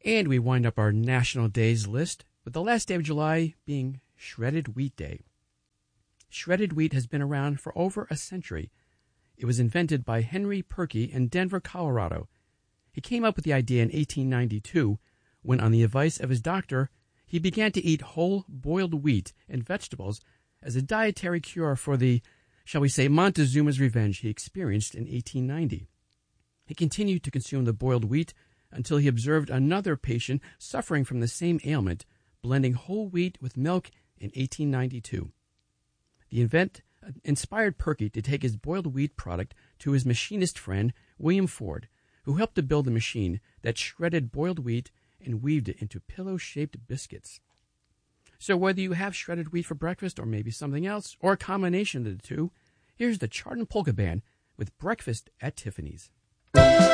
And we wind up our National Days list with the last day of July being Shredded Wheat Day. Shredded wheat has been around for over a century. It was invented by Henry Perky in Denver, Colorado. He came up with the idea in 1892 when, on the advice of his doctor, he began to eat whole boiled wheat and vegetables as a dietary cure for the, shall we say, Montezuma's revenge he experienced in 1890. He continued to consume the boiled wheat until he observed another patient suffering from the same ailment, blending whole wheat with milk in 1892. The event inspired Perky to take his boiled wheat product to his machinist friend, William Ford, who helped to build a machine that shredded boiled wheat and weaved it into pillow-shaped biscuits. So whether you have shredded wheat for breakfast or maybe something else, or a combination of the two, here's the Chart and Polka Band with Breakfast at Tiffany's.